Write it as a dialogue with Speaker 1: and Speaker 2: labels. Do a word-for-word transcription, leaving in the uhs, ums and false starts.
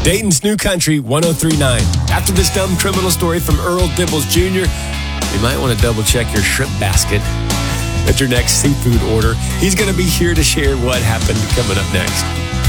Speaker 1: Dayton's New Country one oh three point nine. After this dumb criminal story from Earl Dibbles Junior, you might want to double check your shrimp basket at your next seafood order. He's going to be here to share what happened coming up next.